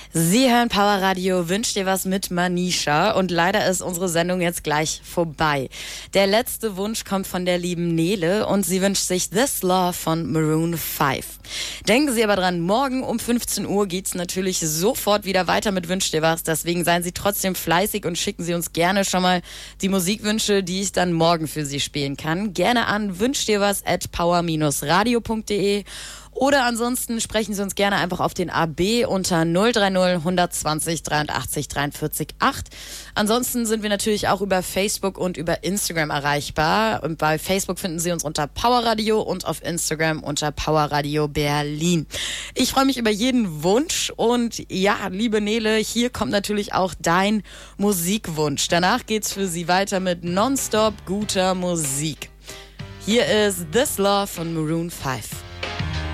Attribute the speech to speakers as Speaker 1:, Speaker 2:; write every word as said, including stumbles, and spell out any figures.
Speaker 1: Sie hören Power Radio, wünscht dir was mit Manisha und leider ist unsere Sendung jetzt gleich vorbei. Der letzte Wunsch kommt von der lieben Nele und sie wünscht sich This Love von Maroon fünf. Denken Sie aber dran, morgen um fünfzehn Uhr geht's natürlich sofort wieder weiter mit Wünsch dir was, deswegen seien Sie trotzdem fleißig und schicken Sie uns gerne schon mal die Musikwünsche, die ich dann morgen für Sie spielen kann. Gerne an wünsch dir was at power radio punkt de. Oder ansonsten sprechen Sie uns gerne einfach auf den A B unter null drei null eins zwei null dreiundachtzig dreiundvierzig acht. Ansonsten sind wir natürlich auch über Facebook und über Instagram erreichbar. Und bei Facebook finden Sie uns unter Power Radio und auf Instagram unter Power Radio Berlin. Ich freue mich über jeden Wunsch und ja, liebe Nele, hier kommt natürlich auch dein Musikwunsch. Danach geht's für Sie weiter mit nonstop guter Musik. Hier ist This Love von Maroon fünf.